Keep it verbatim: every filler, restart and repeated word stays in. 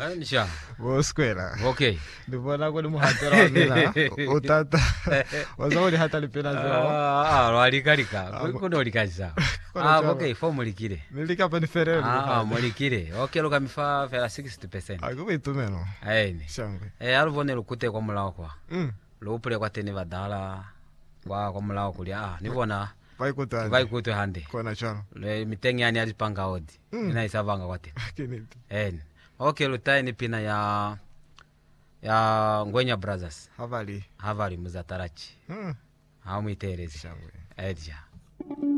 Nisha. Boskwela. Okay. Ndibona ko muhatera mina. Utata. Wazori hata lipena zao. Ah, walikalika. Kuno likaza. Ah, okay, form likire. Nilika pa ni ferero. Ah, molikire. Okay, loka mifa fera sixty percent. Ago bitumeno. Aini. Shangwe. Eh, aluvone lukute kwa mulao kwa. Mm. Lupule kwa tene badala. Kwa kwa mulao kulia. Ah, nibona. Vai kutwa. Vai kutwa hande. Kona chano. Le mitengi yani alipanga odi. Mm. Ina isavanga kwate. Kiniti. Eh. Okay, lutai ni pina ya ya Ngwenya Brothers. Havali. Havali muzatarachi. Mm. Hamu iterezi. Shangwe. Edja.